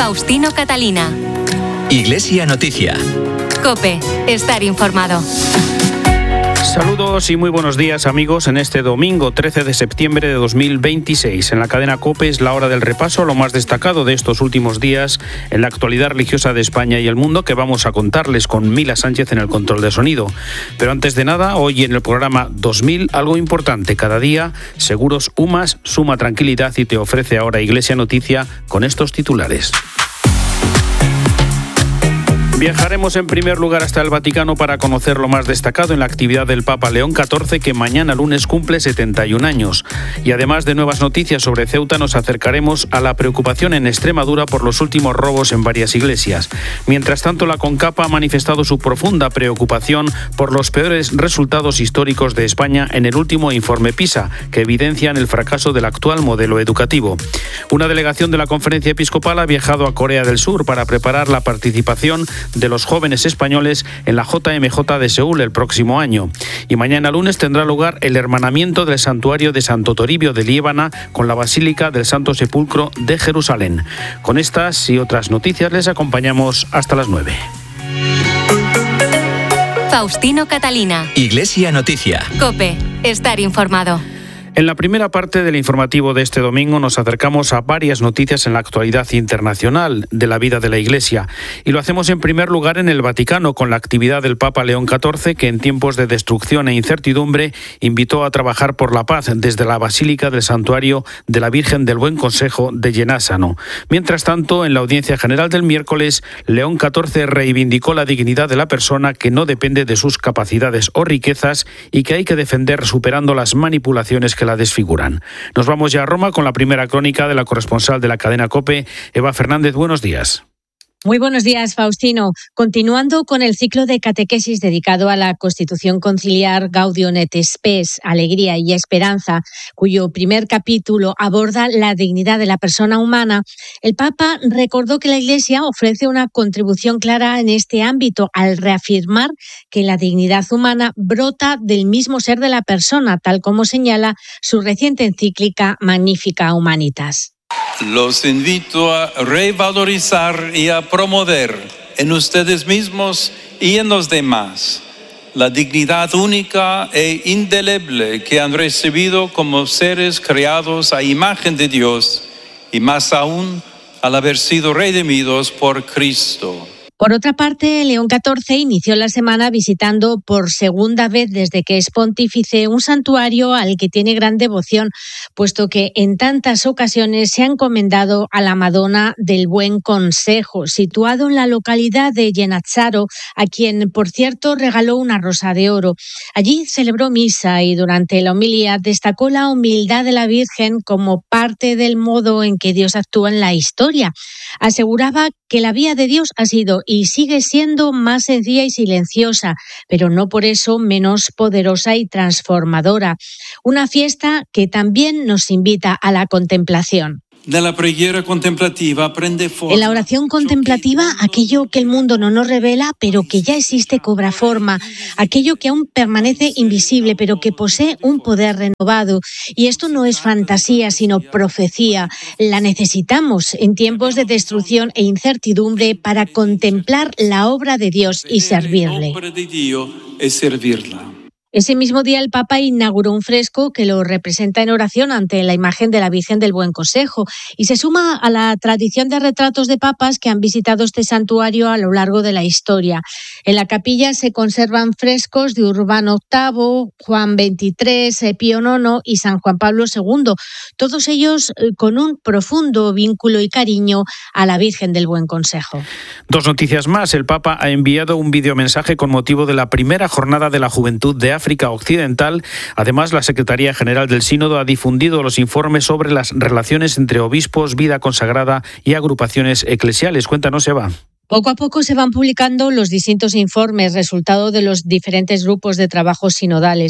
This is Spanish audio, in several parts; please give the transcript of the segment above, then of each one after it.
Faustino Catalina. Iglesia Noticia. COPE. Estar informado. Saludos y muy buenos días, amigos, en este domingo 13 de septiembre de 2026. En la cadena COPE es la hora del repaso a lo más destacado de estos últimos días en la actualidad religiosa de España y el mundo, que vamos a contarles con Mila Sánchez en el control de sonido. Pero antes de nada, hoy en el programa 2000, algo importante. Cada día, Seguros UMAS suma tranquilidad y te ofrece ahora Iglesia Noticia con estos titulares. Viajaremos en primer lugar hasta el Vaticano para conocer lo más destacado en la actividad del Papa León XIV, que mañana lunes cumple 71 años. Y además de nuevas noticias sobre Ceuta, nos acercaremos a la preocupación en Extremadura por los últimos robos en varias iglesias. Mientras tanto, la CONCAPA ha manifestado su profunda preocupación por los peores resultados históricos de España en el último informe PISA, que evidencian el fracaso del actual modelo educativo. Una delegación de la Conferencia Episcopal ha viajado a Corea del Sur para preparar la participación de los jóvenes españoles en la JMJ de Seúl el próximo año. Y mañana lunes tendrá lugar el hermanamiento del santuario de Santo Toribio de Liébana con la Basílica del Santo Sepulcro de Jerusalén. Con estas y otras noticias les acompañamos hasta las 9. Faustino Catalina. Iglesia Noticia. COPE. Estar informado. En la primera parte del informativo de este domingo nos acercamos a varias noticias en la actualidad internacional de la vida de la Iglesia. Y lo hacemos en primer lugar en el Vaticano, con la actividad del Papa León XIV, que en tiempos de destrucción e incertidumbre invitó a trabajar por la paz desde la Basílica del Santuario de la Virgen del Buen Consejo de Genassano. Mientras tanto, en la audiencia general del miércoles, León XIV reivindicó la dignidad de la persona, que no depende de sus capacidades o riquezas y que hay que defender superando las manipulaciones que la desfiguran. Nos vamos ya a Roma con la primera crónica de la corresponsal de la cadena COPE, Eva Fernández. Buenos días. Muy buenos días, Faustino. Continuando con el ciclo de catequesis dedicado a la Constitución Conciliar Gaudium et Spes, Alegría y Esperanza, cuyo primer capítulo aborda la dignidad de la persona humana, el Papa recordó que la Iglesia ofrece una contribución clara en este ámbito al reafirmar que la dignidad humana brota del mismo ser de la persona, tal como señala su reciente encíclica Magnificat Humanitas. Los invito a revalorizar y a promover en ustedes mismos y en los demás la dignidad única e indeleble que han recibido como seres creados a imagen de Dios y más aún al haber sido redimidos por Cristo. Por otra parte, León XIV inició la semana visitando por segunda vez desde que es pontífice un santuario al que tiene gran devoción, puesto que en tantas ocasiones se ha encomendado a la Madonna del Buen Consejo, situado en la localidad de Genazzaro, a quien, por cierto, regaló una rosa de oro. Allí celebró misa y durante la homilía destacó la humildad de la Virgen como parte del modo en que Dios actúa en la historia. Aseguraba que la vía de Dios ha sido y sigue siendo más sencilla y silenciosa, pero no por eso menos poderosa y transformadora. Una fiesta que también nos invita a la contemplación. En la oración contemplativa, aquello que el mundo no nos revela, pero que ya existe, cobra forma. Aquello que aún permanece invisible, pero que posee un poder renovado. Y esto no es fantasía, sino profecía. La necesitamos en tiempos de destrucción e incertidumbre para contemplar la obra de Dios y servirle. Ese mismo día el Papa inauguró un fresco que lo representa en oración ante la imagen de la Virgen del Buen Consejo y se suma a la tradición de retratos de papas que han visitado este santuario a lo largo de la historia. En la capilla se conservan frescos de Urbano VIII, Juan XXIII, Pío IX y San Juan Pablo II, todos ellos con un profundo vínculo y cariño a la Virgen del Buen Consejo. Dos noticias más. El Papa ha enviado un videomensaje con motivo de la primera jornada de la juventud de África Occidental. Además, la Secretaría General del Sínodo ha difundido los informes sobre las relaciones entre obispos, vida consagrada y agrupaciones eclesiales. Cuéntanos, Eva. Poco a poco se van publicando los distintos informes, resultado de los diferentes grupos de trabajo sinodales.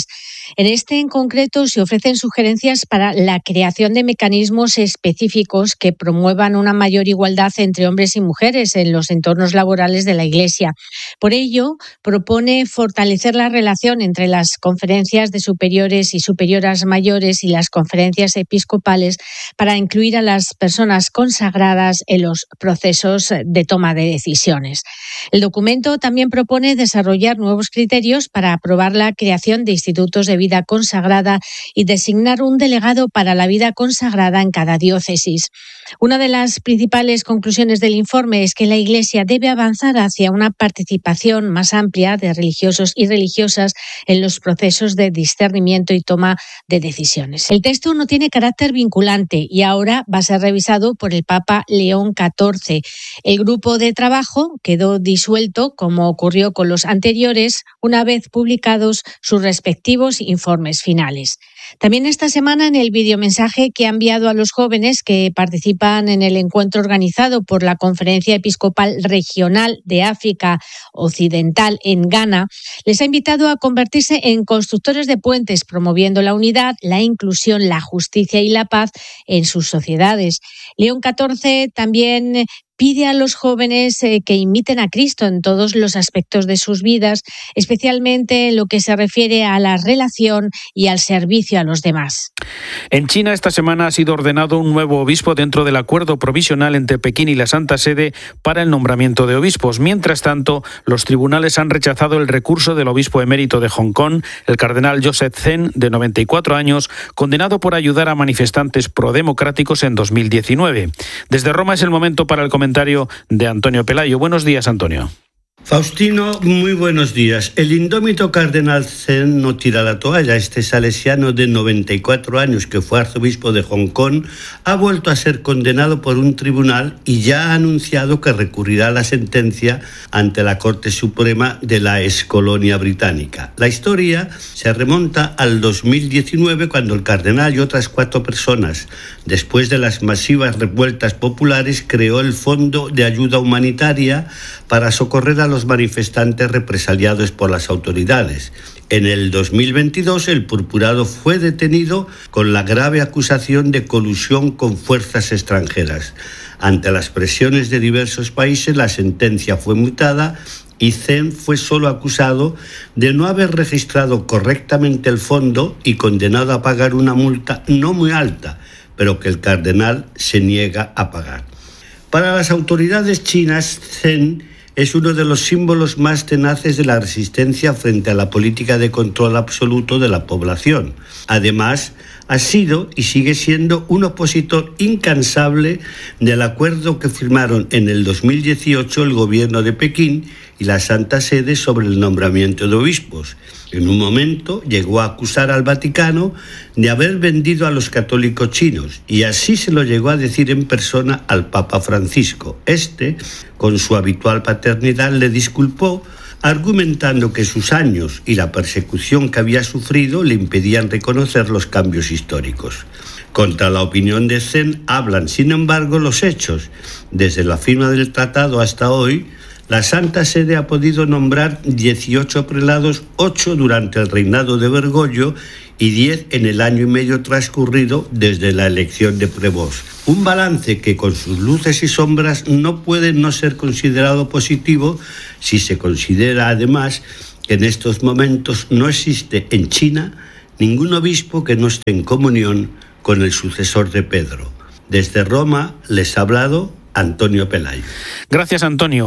En este en concreto se ofrecen sugerencias para la creación de mecanismos específicos que promuevan una mayor igualdad entre hombres y mujeres en los entornos laborales de la Iglesia. Por ello, propone fortalecer la relación entre las conferencias de superiores y superioras mayores y las conferencias episcopales para incluir a las personas consagradas en los procesos de toma de decisiones. El documento también propone desarrollar nuevos criterios para aprobar la creación de institutos de vida consagrada y designar un delegado para la vida consagrada en cada diócesis. Una de las principales conclusiones del informe es que la Iglesia debe avanzar hacia una participación más amplia de religiosos y religiosas en los procesos de discernimiento y toma de decisiones. El texto no tiene carácter vinculante y ahora va a ser revisado por el Papa León XIV. El grupo de trabajo quedó disuelto, como ocurrió con los anteriores, una vez publicados sus respectivos informes finales. También esta semana, en el videomensaje que ha enviado a los jóvenes que participan en el encuentro organizado por la Conferencia Episcopal Regional de África Occidental en Ghana, les ha invitado a convertirse en constructores de puentes, promoviendo la unidad, la inclusión, la justicia y la paz en sus sociedades. León XIV también pide a los jóvenes que imiten a Cristo en todos los aspectos de sus vidas, especialmente en lo que se refiere a la relación y al servicio a los demás. En China, esta semana ha sido ordenado un nuevo obispo dentro del acuerdo provisional entre Pekín y la Santa Sede para el nombramiento de obispos. Mientras tanto, los tribunales han rechazado el recurso del obispo emérito de Hong Kong, el cardenal Joseph Zen, de 94 años, condenado por ayudar a manifestantes prodemocráticos en 2019. Desde Roma es el momento para el comentario de Antonio Pelayo. Buenos días, Antonio. Faustino, muy buenos días. El indómito cardenal Zen no tira la toalla. Este salesiano de 94 años, que fue arzobispo de Hong Kong, ha vuelto a ser condenado por un tribunal y ya ha anunciado que recurrirá a la sentencia ante la Corte Suprema de la excolonia británica. La historia se remonta al 2019, cuando el cardenal y otras 4 personas, después de las masivas revueltas populares, creó el Fondo de Ayuda Humanitaria para socorrer a los manifestantes represaliados por las autoridades. En el 2022, el purpurado fue detenido con la grave acusación de colusión con fuerzas extranjeras. Ante las presiones de diversos países, la sentencia fue mutada y Zen fue solo acusado de no haber registrado correctamente el fondo y condenado a pagar una multa no muy alta, pero que el cardenal se niega a pagar. Para las autoridades chinas, Zen es uno de los símbolos más tenaces de la resistencia frente a la política de control absoluto de la población. Además, ha sido y sigue siendo un opositor incansable del acuerdo que firmaron en el 2018 el gobierno de Pekín y la Santa Sede sobre el nombramiento de obispos. En un momento llegó a acusar al Vaticano de haber vendido a los católicos chinos, y así se lo llegó a decir en persona al Papa Francisco. Este, con su habitual paternidad, le disculpó, argumentando que sus años y la persecución que había sufrido le impedían reconocer los cambios históricos. Contra la opinión de Zen hablan, sin embargo, los hechos. Desde la firma del tratado hasta hoy, la Santa Sede ha podido nombrar 18 prelados, 8 durante el reinado de Bergoglio y 10 en el año y medio transcurrido desde la elección de Prevost. Un balance que, con sus luces y sombras, no puede no ser considerado positivo si se considera además que en estos momentos no existe en China ningún obispo que no esté en comunión con el sucesor de Pedro. Desde Roma les ha hablado Antonio Pelayo. Gracias, Antonio.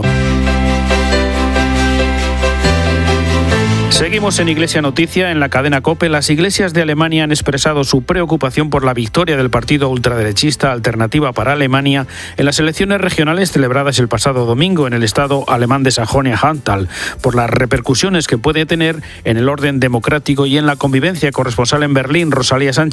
Seguimos en Iglesia Noticia, en la cadena COPE. Las iglesias de Alemania han expresado su preocupación por la victoria del partido ultraderechista Alternativa para Alemania en las elecciones regionales celebradas el pasado domingo en el estado alemán de Sajonia-Anhalt, por las repercusiones que puede tener en el orden democrático y en la convivencia. Corresponsal en Berlín, Rosalía Sánchez.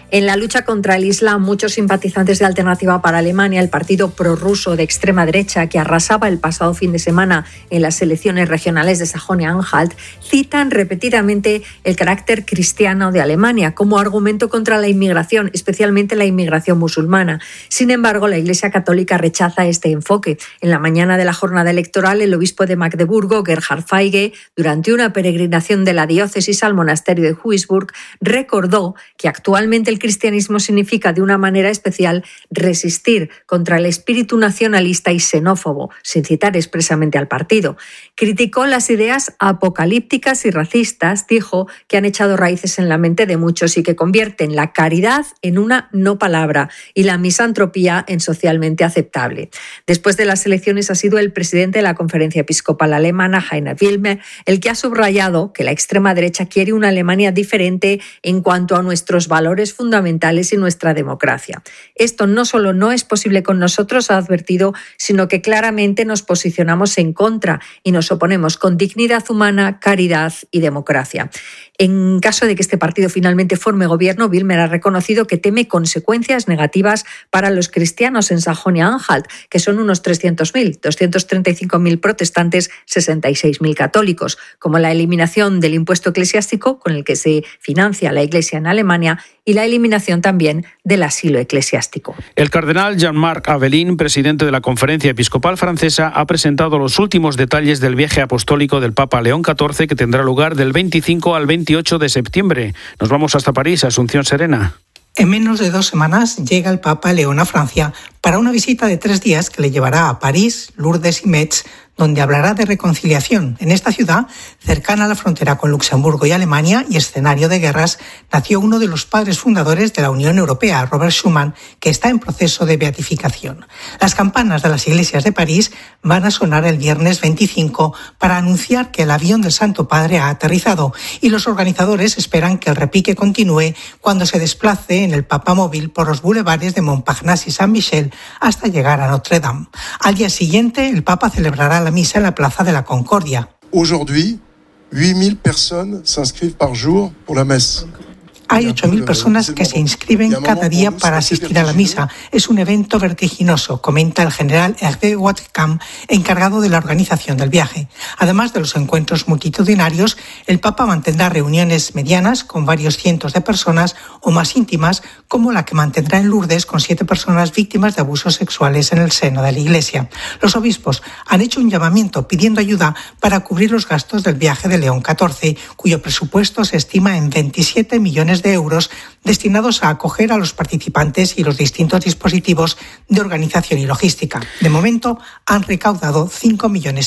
En la lucha contra el Islam, muchos simpatizantes de Alternativa para Alemania, el partido prorruso de extrema derecha que arrasaba el pasado fin de semana en las elecciones regionales de Sajonia-Anhalt, citan repetidamente el carácter cristiano de Alemania como argumento contra la inmigración, especialmente la inmigración musulmana. Sin embargo, la Iglesia Católica rechaza este enfoque. En la mañana de la jornada electoral, el obispo de Magdeburgo, Gerhard Feige, durante una peregrinación de la diócesis al monasterio de Huisburg, recordó que actualmente el cristianismo significa de una manera especial resistir contra el espíritu nacionalista y xenófobo, sin citar expresamente al partido. Criticó las ideas apocalípticas y racistas, dijo, que han echado raíces en la mente de muchos y que convierten la caridad en una no palabra y la misantropía en socialmente aceptable. Después de las elecciones ha sido el presidente de la Conferencia Episcopal Alemana, Heiner Wilmer, el que ha subrayado que la extrema derecha quiere una Alemania diferente en cuanto a nuestros valores fundamentales y nuestra democracia. Esto no solo no es posible con nosotros, ha advertido, sino que claramente nos posicionamos en contra y nos oponemos con dignidad humana, caridad y democracia. En caso de que este partido finalmente forme gobierno, Wilmer ha reconocido que teme consecuencias negativas para los cristianos en Sajonia-Anhalt, que son unos 300.000, 235.000 protestantes, 66.000 católicos, como la eliminación del impuesto eclesiástico con el que se financia la Iglesia en Alemania y la eliminación también del asilo eclesiástico. El cardenal Jean-Marc Avelin, presidente de la Conferencia Episcopal Francesa, ha presentado los últimos detalles del viaje apostólico del Papa León XIV que tendrá lugar del 25 al 28 de septiembre. Nos vamos hasta París, Asunción Serena. En menos de 2 semanas llega el Papa León a Francia para una visita de 3 días que le llevará a París, Lourdes y Metz, donde hablará de reconciliación. En esta ciudad, cercana a la frontera con Luxemburgo y Alemania y escenario de guerras, nació uno de los padres fundadores de la Unión Europea, Robert Schuman, que está en proceso de beatificación. Las campanas de las iglesias de París van a sonar el viernes 25 para anunciar que el avión del Santo Padre ha aterrizado y los organizadores esperan que el repique continúe cuando se desplace en el papamóvil por los bulevares de Montparnasse y Saint-Michel hasta llegar a Notre Dame. Al día siguiente, el Papa celebrará la misa en la Plaza de la Concordia. Aujourd'hui, 8.000 personnes s'inscrivent par jour pour la messe. Hay 8.000 personas que se inscriben cada día para asistir a la misa. Es un evento vertiginoso, comenta el general Hervé Watcam, encargado de la organización del viaje. Además de los encuentros multitudinarios, el Papa mantendrá reuniones medianas con varios cientos de personas o más íntimas, como la que mantendrá en Lourdes con 7 personas víctimas de abusos sexuales en el seno de la Iglesia. Los obispos han hecho un llamamiento pidiendo ayuda para cubrir los gastos del viaje de León XIV, cuyo presupuesto se estima en 27 millones de euros destinados a acoger a los participantes y los distintos dispositivos de organización y logística. De momento han recaudado 5,5 millones.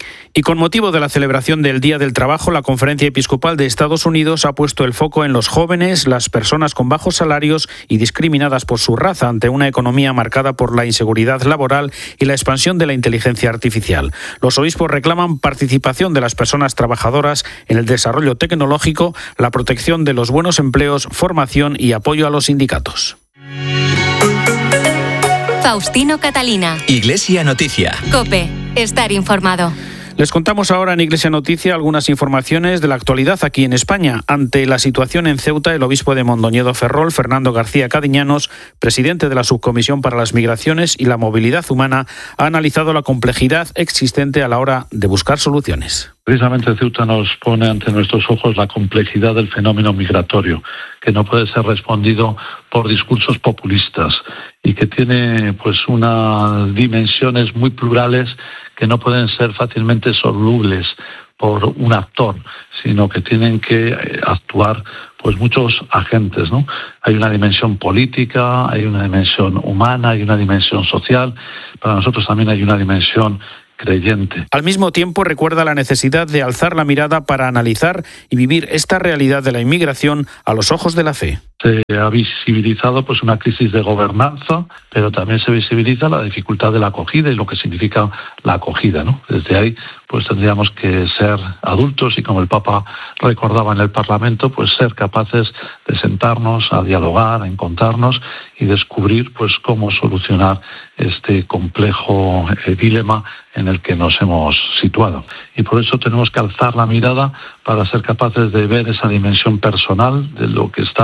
Y con motivo de la celebración del Día del Trabajo, la Conferencia Episcopal de Estados Unidos ha puesto el foco en los jóvenes, las personas con bajos salarios y discriminadas por su raza ante una economía marcada por la inseguridad laboral y la expansión de la inteligencia artificial. Los obispos reclaman participación de las personas trabajadoras en el desarrollo tecnológico, la protección de los buenos empleos, formación y apoyo a los sindicatos. Faustino Catalina. Iglesia Noticia. COPE. Estar informado. Les contamos ahora en Iglesia Noticia algunas informaciones de la actualidad aquí en España. Ante la situación en Ceuta, el obispo de Mondoñedo Ferrol, Fernando García Cadiñanos, presidente de la Subcomisión para las Migraciones y la Movilidad Humana, ha analizado la complejidad existente a la hora de buscar soluciones. Precisamente Ceuta nos pone ante nuestros ojos la complejidad del fenómeno migratorio, que no puede ser respondido por discursos populistas y que tiene unas dimensiones muy plurales que no pueden ser fácilmente solubles por un actor, sino que tienen que actuar muchos agentes, ¿no? Hay una dimensión política, hay una dimensión humana, hay una dimensión social. Para nosotros también hay una dimensión creyente. Al mismo tiempo recuerda la necesidad de alzar la mirada para analizar y vivir esta realidad de la inmigración a los ojos de la fe. Se ha visibilizado una crisis de gobernanza, pero también se visibiliza la dificultad de la acogida y lo que significa la acogida, ¿no? Desde ahí tendríamos que ser adultos y, como el Papa recordaba en el Parlamento, ser capaces de sentarnos a dialogar, a encontrarnos y descubrir cómo solucionar este complejo dilema en el que nos hemos situado. Y por eso tenemos que alzar la mirada para ser capaces de ver esa dimensión personal de lo que está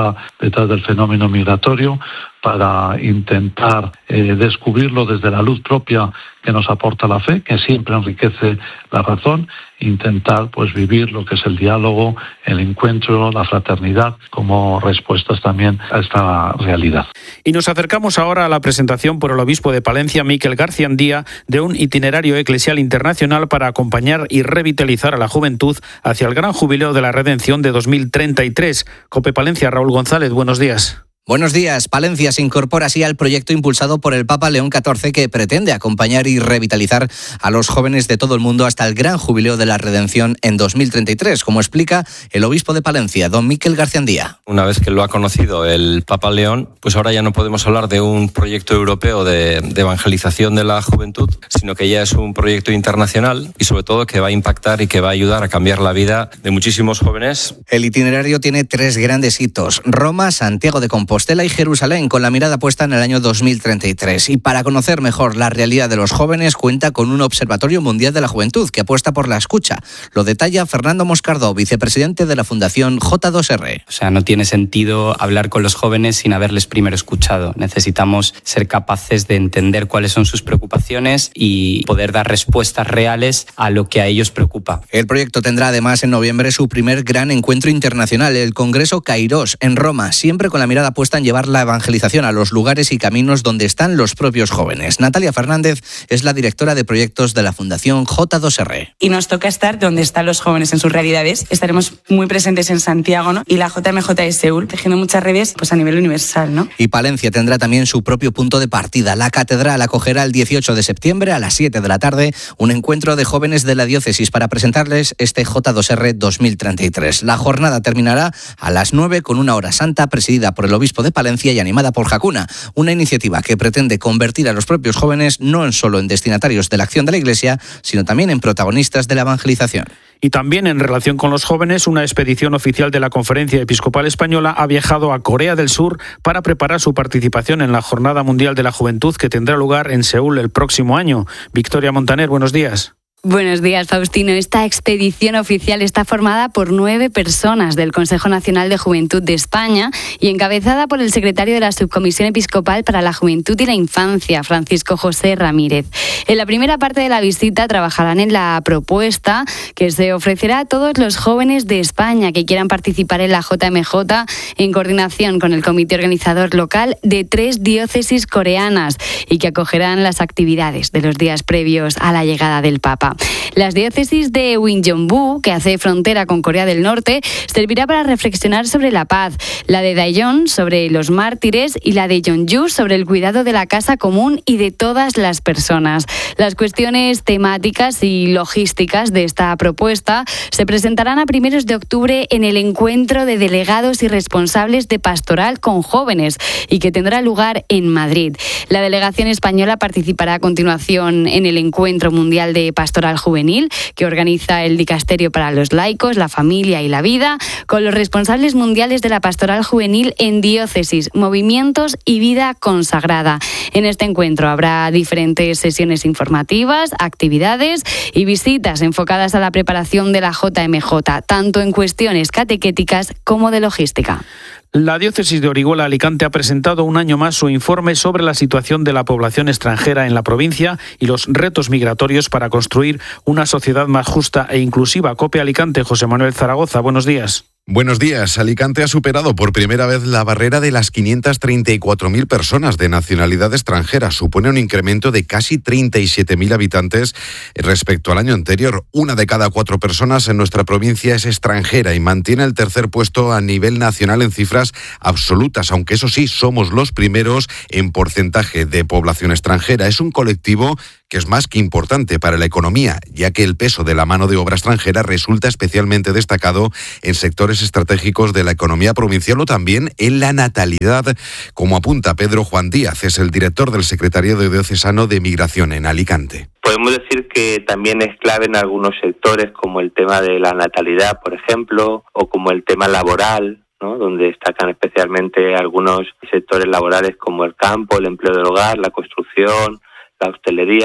detrás del fenómeno migratorio, para intentar descubrirlo desde la luz propia que nos aporta la fe, que siempre enriquece la razón, intentar pues vivir lo que es el diálogo, el encuentro, la fraternidad, como respuestas también a esta realidad. Y nos acercamos ahora a la presentación por el obispo de Palencia, Miquel Garciandía, de un itinerario eclesial internacional para acompañar y revitalizar a la juventud hacia el gran jubileo de la Redención de 2033. COPE Palencia, Raúl González, buenos días. Buenos días. Palencia se incorpora así al proyecto impulsado por el Papa León XIV que pretende acompañar y revitalizar a los jóvenes de todo el mundo hasta el gran jubileo de la Redención en 2033, como explica el obispo de Palencia, don Miquel Garciandía. Una vez que lo ha conocido el Papa León, pues ahora ya no podemos hablar de un proyecto europeo de evangelización de la juventud, sino que ya es un proyecto internacional y sobre todo que va a impactar y que va a ayudar a cambiar la vida de muchísimos jóvenes. El itinerario tiene 3 grandes hitos: Roma, Santiago de Compostela y Jerusalén, con la mirada puesta en el año 2033. Y para conocer mejor la realidad de los jóvenes, cuenta con un Observatorio Mundial de la Juventud que apuesta por la escucha. Lo detalla Fernando Moscardó, vicepresidente de la Fundación J2R. O sea, no tiene sentido hablar con los jóvenes sin haberles primero escuchado. Necesitamos ser capaces de entender cuáles son sus preocupaciones y poder dar respuestas reales a lo que a ellos preocupa. El proyecto tendrá además en noviembre su primer gran encuentro internacional, el Congreso Kairos, en Roma, siempre con la mirada puesta en llevar la evangelización a los lugares y caminos donde están los propios jóvenes. Natalia Fernández es la directora de proyectos de la Fundación J2R. Y nos toca estar donde están los jóvenes en sus realidades. Estaremos muy presentes en Santiago, ¿no? Y la JMJ de Seúl, tejiendo muchas redes pues a nivel universal, ¿no? Y Palencia tendrá también su propio punto de partida. La catedral acogerá el 18 de septiembre a las 7 de la tarde un encuentro de jóvenes de la diócesis para presentarles este J2R 2033. La jornada terminará a las 9 con una hora santa presidida por el obispo de Palencia y animada por Jacuna, una iniciativa que pretende convertir a los propios jóvenes no solo en destinatarios de la acción de la Iglesia, sino también en protagonistas de la evangelización. Y también en relación con los jóvenes, una expedición oficial de la Conferencia Episcopal Española ha viajado a Corea del Sur para preparar su participación en la Jornada Mundial de la Juventud que tendrá lugar en Seúl el próximo año. Victoria Montaner, buenos días. Buenos días, Faustino. Esta expedición oficial está formada por 9 personas del Consejo Nacional de Juventud de España y encabezada por el secretario de la Subcomisión Episcopal para la Juventud y la Infancia, Francisco José Ramírez. En la primera parte de la visita trabajarán en la propuesta que se ofrecerá a todos los jóvenes de España que quieran participar en la JMJ en coordinación con el comité organizador local de 3 diócesis coreanas y que acogerán las actividades de los días previos a la llegada del Papa. Las diócesis de Uinjeonbu, que hace frontera con Corea del Norte, servirá para reflexionar sobre la paz, la de Daejeon sobre los mártires y la de Jeonju sobre el cuidado de la casa común y de todas las personas. Las cuestiones temáticas y logísticas de esta propuesta se presentarán a primeros de octubre en el encuentro de delegados y responsables de pastoral con jóvenes y que tendrá lugar en Madrid. La delegación española participará a continuación en el Encuentro Mundial de Pastoral Juvenil que organiza el Dicasterio para los Laicos, la Familia y la Vida, con los responsables mundiales de la pastoral juvenil en diócesis, movimientos y vida consagrada. En este encuentro habrá diferentes sesiones informativas, actividades y visitas enfocadas a la preparación de la JMJ, tanto en cuestiones catequéticas como de logística. La diócesis de Orihuela-Alicante ha presentado un año más su informe sobre la situación de la población extranjera en la provincia y los retos migratorios para construir una sociedad más justa e inclusiva. COPE Alicante, José Manuel Zaragoza, buenos días. Buenos días. Alicante ha superado por primera vez la barrera de las 534.000 personas de nacionalidad extranjera. Supone un incremento de casi 37.000 habitantes respecto al año anterior. 1 de cada 4 personas en nuestra provincia es extranjera y mantiene el tercer puesto a nivel nacional en cifras absolutas, aunque eso sí, somos los primeros en porcentaje de población extranjera. Es un colectivo que es más que importante para la economía, ya que el peso de la mano de obra extranjera resulta especialmente destacado en sectores estratégicos de la economía provincial o también en la natalidad, como apunta Pedro Juan Díaz, es el director del Secretariado Diocesano de Migración en Alicante. Podemos decir que también es clave en algunos sectores, como el tema de la natalidad, por ejemplo, o como el tema laboral, ¿no?, donde destacan especialmente algunos sectores laborales como el campo, el empleo del hogar, la construcción, la hostelería,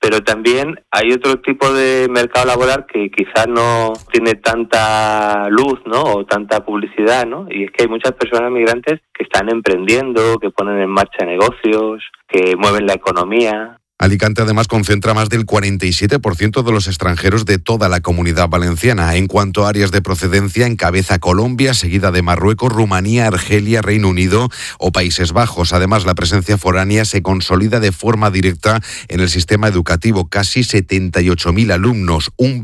Pero también hay otro tipo de mercado laboral que quizás no tiene tanta luz, ¿no? O tanta publicidad, ¿no? Y es que hay muchas personas migrantes que están emprendiendo, que ponen en marcha negocios, que mueven la economía. Alicante además concentra más del 47% de los extranjeros de toda la Comunidad Valenciana. En cuanto a áreas de procedencia, encabeza Colombia, seguida de Marruecos, Rumanía, Argelia, Reino Unido o Países Bajos. Además, la presencia foránea se consolida de forma directa en el sistema educativo. Casi 78.000 alumnos, un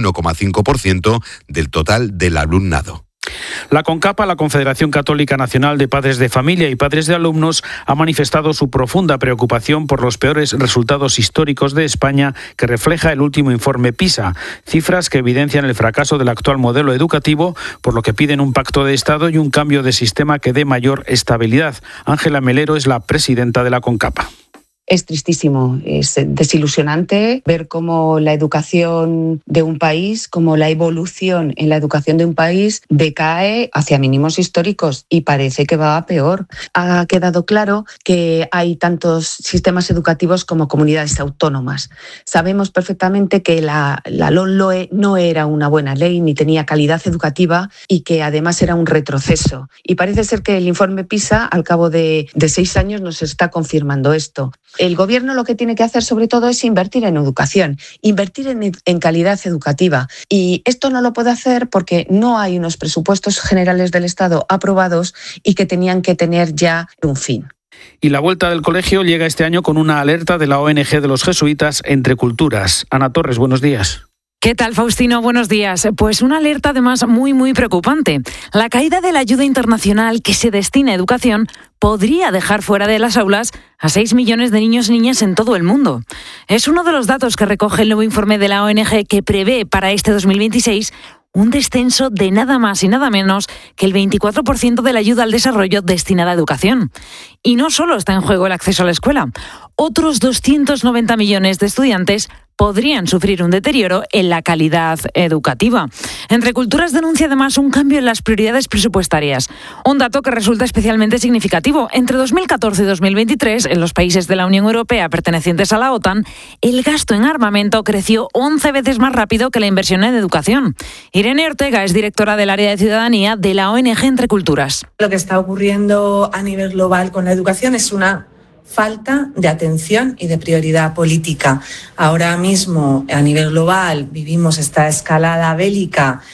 21,5% del total del alumnado. La CONCAPA, la Confederación Católica Nacional de Padres de Familia y Padres de Alumnos, ha manifestado su profunda preocupación por los peores resultados históricos de España que refleja el último informe PISA, cifras que evidencian el fracaso del actual modelo educativo, por lo que piden un pacto de Estado y un cambio de sistema que dé mayor estabilidad. Ángela Melero es la presidenta de la CONCAPA. Es tristísimo, es desilusionante ver cómo la educación de un país, cómo la evolución en la educación de un país decae hacia mínimos históricos y parece que va a peor. Ha quedado claro que hay tantos sistemas educativos como comunidades autónomas. Sabemos perfectamente que la LOMLOE no era una buena ley ni tenía calidad educativa y que además era un retroceso. Y parece ser que el informe PISA, al cabo de 6 años, nos está confirmando esto. El Gobierno lo que tiene que hacer sobre todo es invertir en educación, invertir en calidad educativa. Y esto no lo puede hacer porque no hay unos presupuestos generales del Estado aprobados y que tenían que tener ya un fin. Y la vuelta del colegio llega este año con una alerta de la ONG de los jesuitas Entre Culturas. Ana Torres, buenos días. ¿Qué tal, Faustino? Buenos días. Pues una alerta además muy preocupante. La caída de la ayuda internacional que se destina a educación podría dejar fuera de las aulas a 6 millones de niños y niñas en todo el mundo. Es uno de los datos que recoge el nuevo informe de la ONG que prevé para este 2026 un descenso de nada más y nada menos que el 24% de la ayuda al desarrollo destinada a educación. Y no solo está en juego el acceso a la escuela. Otros 290 millones de estudiantes podrían sufrir un deterioro en la calidad educativa. Entre Culturas denuncia además un cambio en las prioridades presupuestarias. Un dato que resulta especialmente significativo. Entre 2014 y 2023, en los países de la Unión Europea pertenecientes a la OTAN, el gasto en armamento creció 11 veces más rápido que la inversión en educación. Irene Ortega es directora del área de ciudadanía de la ONG Entre Culturas. Lo que está ocurriendo a nivel global con la educación es una falta de atención y de prioridad política. Ahora mismo, a nivel global, vivimos esta escalada bélica,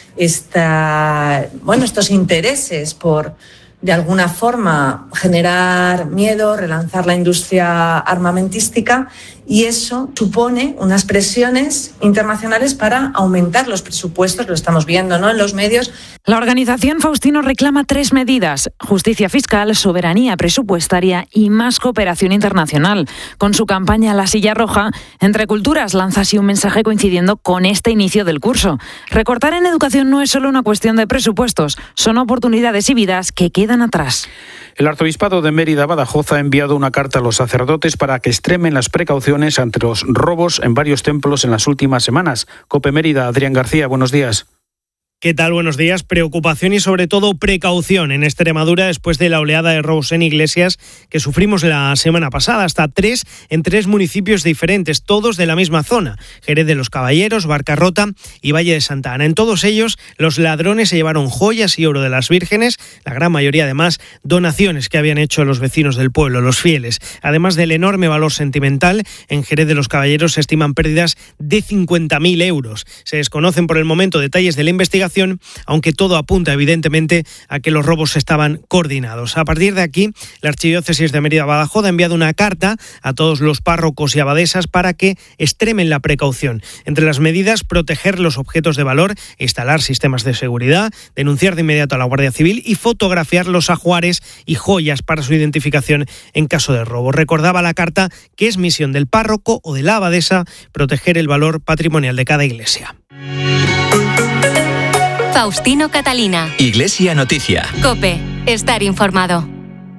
estos intereses por, de alguna forma, generar miedo, relanzar la industria armamentística, y eso supone unas presiones internacionales para aumentar los presupuestos, lo estamos viendo, ¿no?, en los medios. La organización, Faustino, reclama 3 medidas: justicia fiscal, soberanía presupuestaria y más cooperación internacional. Con su campaña La Silla Roja, Entre Culturas lanza así un mensaje coincidiendo con este inicio del curso. Recortar en educación no es solo una cuestión de presupuestos, son oportunidades y vidas que quedan atrás. El Arzobispado de Mérida-Badajoz ha enviado una carta a los sacerdotes para que extremen las precauciones ante los robos en varios templos en las últimas semanas. COPE Mérida, Adrián García, buenos días. ¿Qué tal? Buenos días. Preocupación y sobre todo precaución en Extremadura después de la oleada de robos en iglesias que sufrimos la semana pasada. Hasta 3 en 3 municipios diferentes, todos de la misma zona: Jerez de los Caballeros, Barcarrota y Valle de Santa Ana. En todos ellos, los ladrones se llevaron joyas y oro de las vírgenes, la gran mayoría además donaciones que habían hecho los vecinos del pueblo, los fieles. Además del enorme valor sentimental, en Jerez de los Caballeros se estiman pérdidas de 50.000 euros. Se desconocen por el momento detalles de la investigación, aunque todo apunta evidentemente a que los robos estaban coordinados. A partir de aquí, la Archidiócesis de Mérida-Badajoz ha enviado una carta a todos los párrocos y abadesas para que extremen la precaución. Entre las medidas, proteger los objetos de valor, instalar sistemas de seguridad, denunciar de inmediato a la Guardia Civil y fotografiar los ajuares y joyas para su identificación en caso de robo. Recordaba la carta que es misión del párroco o de la abadesa proteger el valor patrimonial de cada iglesia. Faustino Catalina. Iglesia Noticia. COPE. Estar informado.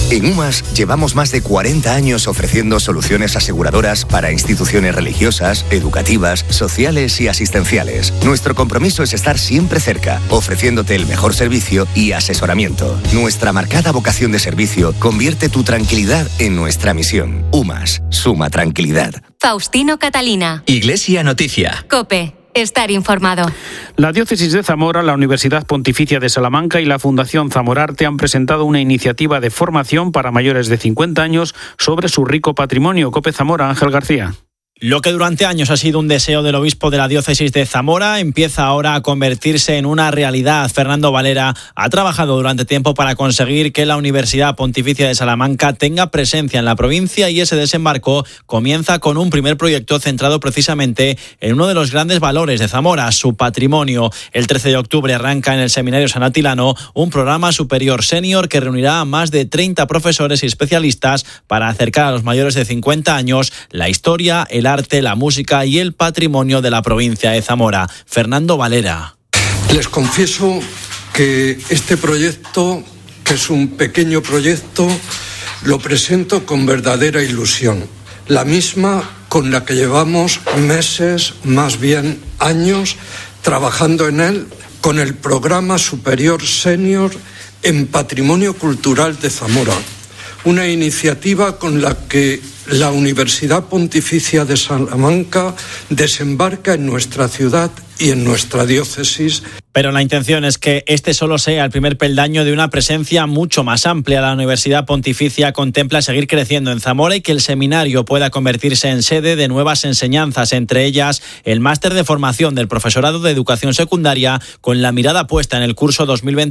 En UMAS llevamos más de 40 años ofreciendo soluciones aseguradoras para instituciones religiosas, educativas, sociales y asistenciales. Nuestro compromiso es estar siempre cerca, ofreciéndote el mejor servicio y asesoramiento. Nuestra marcada vocación de servicio convierte tu tranquilidad en nuestra misión. UMAS, suma tranquilidad. Faustino Catalina. Iglesia Noticia. COPE. Estar informado. La Diócesis de Zamora, la Universidad Pontificia de Salamanca y la Fundación Zamorarte han presentado una iniciativa de formación para mayores de 50 años sobre su rico patrimonio. COPE Zamora, Ángel García. Lo que durante años ha sido un deseo del obispo de la diócesis de Zamora empieza ahora a convertirse en una realidad. Fernando Valera ha trabajado durante tiempo para conseguir que la Universidad Pontificia de Salamanca tenga presencia en la provincia y ese desembarco comienza con un primer proyecto centrado precisamente en uno de los grandes valores de Zamora, su patrimonio. El 13 de octubre arranca en el Seminario San Atilano un programa superior senior que reunirá a más de 30 profesores y especialistas para acercar a los mayores de 50 años la historia, el arte, la música y el patrimonio de la provincia de Zamora. Fernando Valera. Les confieso que este proyecto, que es un pequeño proyecto, lo presento con verdadera ilusión. La misma con la que llevamos meses, más bien años, trabajando en él con el programa superior senior en Patrimonio Cultural de Zamora. Una iniciativa con la que la Universidad Pontificia de Salamanca desembarca en nuestra ciudad y en nuestra diócesis. Pero la intención es que este solo sea el primer peldaño de una presencia mucho más amplia. La Universidad Pontificia contempla seguir creciendo en Zamora y que el seminario pueda convertirse en sede de nuevas enseñanzas, entre ellas el máster de formación del profesorado de educación secundaria con la mirada puesta en el curso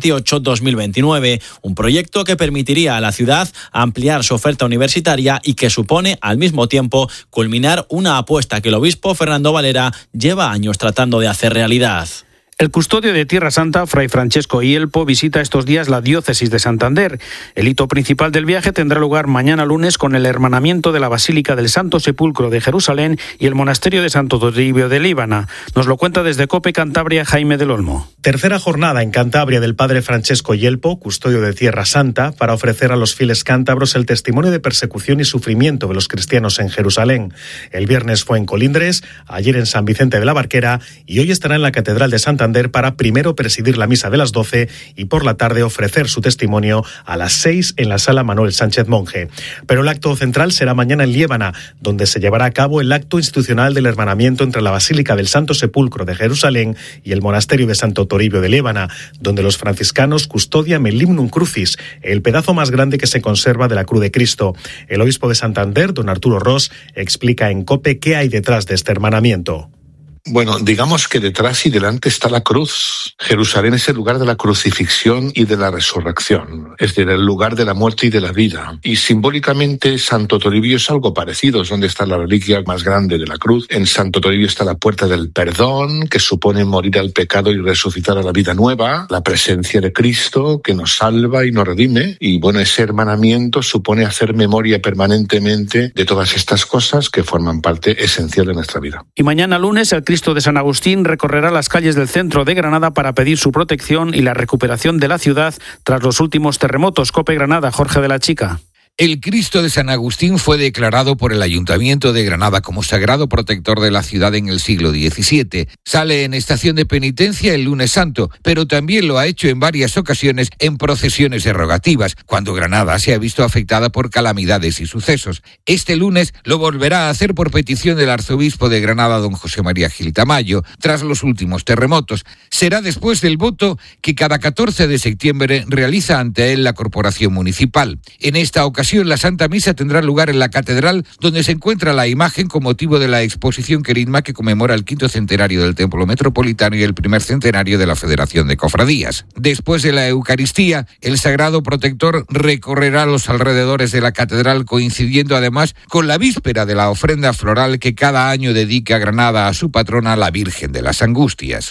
2028-2029, un proyecto que permitiría a la ciudad ampliar su oferta universitaria y que supone al mismo tiempo culminar una apuesta que el obispo Fernando Valera lleva años tratando de hacer realidad. El custodio de Tierra Santa, Fray Francesco Ielpo, visita estos días la diócesis de Santander. El hito principal del viaje tendrá lugar mañana lunes con el hermanamiento de la Basílica del Santo Sepulcro de Jerusalén y el monasterio de Santo Toribio de Líbana. Nos lo cuenta desde COPE Cantabria Jaime del Olmo. Tercera jornada en Cantabria del padre Francesco Ielpo, custodio de Tierra Santa, para ofrecer a los fieles cántabros el testimonio de persecución y sufrimiento de los cristianos en Jerusalén. El viernes fue en Colindres, ayer en San Vicente de la Barquera y hoy estará en la Catedral de Santander para primero presidir la misa de las 12 y por la tarde ofrecer su testimonio a las 6 en la Sala Manuel Sánchez Monje. Pero el acto central será mañana en Líbana, donde se llevará a cabo el acto institucional del hermanamiento entre la Basílica del Santo Sepulcro de Jerusalén y el monasterio de Santo Toribio de Líbana, donde los franciscanos custodian el Limnum Crucis, el pedazo más grande que se conserva de la cruz de Cristo. El obispo de Santander, don Arturo Ros, explica en COPE qué hay detrás de este hermanamiento. Bueno, digamos que detrás y delante está la cruz. Jerusalén es el lugar de la crucifixión y de la resurrección, es decir, el lugar de la muerte y de la vida. Y simbólicamente Santo Toribio es algo parecido, es donde está la reliquia más grande de la cruz. En Santo Toribio está la puerta del perdón, que supone morir al pecado y resucitar a la vida nueva, la presencia de Cristo, que nos salva y nos redime. Y bueno, ese hermanamiento supone hacer memoria permanentemente de todas estas cosas que forman parte esencial de nuestra vida. Y mañana lunes el Cristo de San Agustín recorrerá las calles del centro de Granada para pedir su protección y la recuperación de la ciudad tras los últimos terremotos. COPE Granada, Jorge de la Chica. El Cristo de San Agustín fue declarado por el Ayuntamiento de Granada como sagrado protector de la ciudad en el siglo XVII. Sale en estación de penitencia el lunes santo, pero también lo ha hecho en varias ocasiones en procesiones derogativas, cuando Granada se ha visto afectada por calamidades y sucesos. Este lunes lo volverá a hacer por petición del arzobispo de Granada, don José María Gil Tamayo, tras los últimos terremotos. Será después del voto que cada 14 de septiembre realiza ante él la Corporación Municipal. En esta ocasión, la Santa Misa tendrá lugar en la Catedral, donde se encuentra la imagen con motivo de la exposición Querigma que conmemora el 5º centenario del Templo Metropolitano y el 1er centenario de la Federación de Cofradías. Después de la Eucaristía, el Sagrado Protector recorrerá los alrededores de la Catedral, coincidiendo además con la víspera de la ofrenda floral que cada año dedica Granada a su patrona, la Virgen de las Angustias.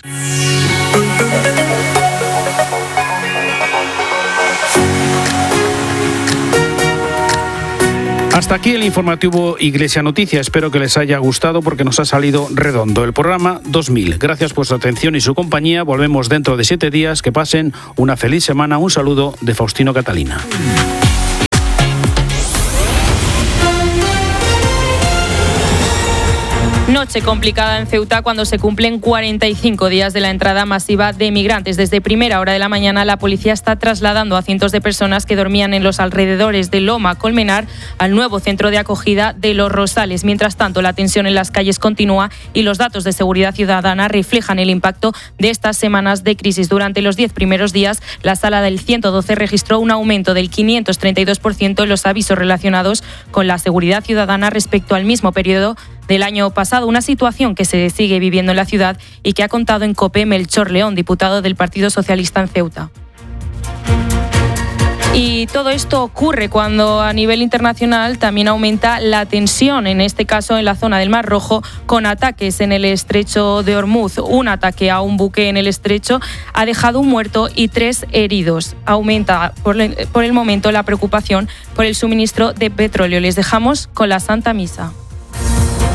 Hasta aquí el informativo Iglesia Noticia. Espero que les haya gustado porque nos ha salido redondo el programa 2000. Gracias por su atención y su compañía. Volvemos dentro de 7 días. Que pasen una feliz semana. Un saludo de Faustino Catalina. Noche complicada en Ceuta cuando se cumplen 45 días de la entrada masiva de migrantes. Desde primera hora de la mañana la policía está trasladando a cientos de personas que dormían en los alrededores de Loma Colmenar al nuevo centro de acogida de Los Rosales. Mientras tanto, la tensión en las calles continúa y los datos de seguridad ciudadana reflejan el impacto de estas semanas de crisis. Durante los 10 primeros días, la sala del 112 registró un aumento del 532% en los avisos relacionados con la seguridad ciudadana respecto al mismo periodo del año pasado, una situación que se sigue viviendo en la ciudad y que ha contado en COPE Melchor León, diputado del Partido Socialista en Ceuta. Y todo esto ocurre cuando a nivel internacional también aumenta la tensión, en este caso en la zona del Mar Rojo, con ataques en el estrecho de Hormuz. Un ataque a un buque en el estrecho ha dejado un muerto y 3 heridos. Aumenta por el momento la preocupación por el suministro de petróleo. Les dejamos con la Santa Misa.